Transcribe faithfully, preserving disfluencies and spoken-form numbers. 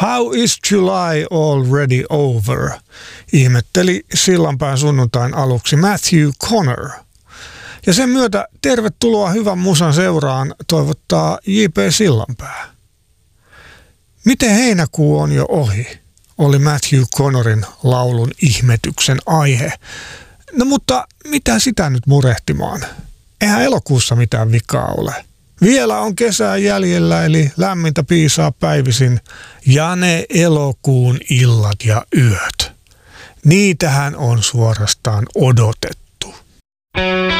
How is July already over? Ihmetteli Sillanpään sunnuntain aluksi Matthew Connor. Ja sen myötä tervetuloa hyvän musan seuraan toivottaa J P Sillanpää. Miten heinäkuu on jo ohi, oli Matthew Connorin laulun ihmetyksen aihe. No mutta mitä sitä nyt murehtimaan? Eihän elokuussa mitään vikaa ole. Vielä on kesää jäljellä, eli lämmintä piisaa päivisin, ja ne elokuun illat ja yöt. Niitähän on suorastaan odotettu.